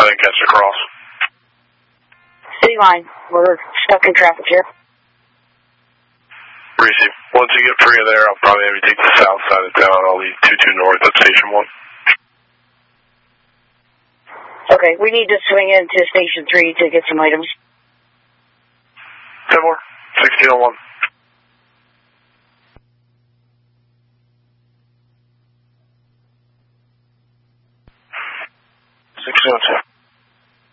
didn't catch the cross. City line. We're stuck in traffic here. Receive. Once you get free of there, I'll probably have you take the south side of town. I'll leave 22 north at Station 1. Okay, we need to swing into Station 3 to get some items. 10 more. 1601.